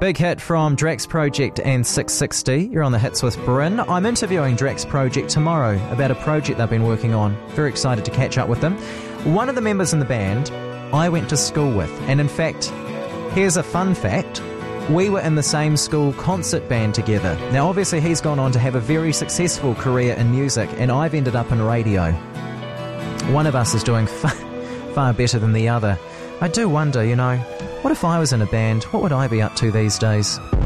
Big hit from Drax Project and 660. You're on the Hits with Bryn. I'm interviewing Drax Project tomorrow about a project they've been working on. Very excited to catch up with them. One of the members in the band I went to school with, and in fact, here's a fun fact. We were in the same school concert band together. Now obviously he's gone on to have a very successful career in music, and I've ended up in radio. One of us is doing far better than the other. I do wonder, what if I was in a band, what would I be up to these days?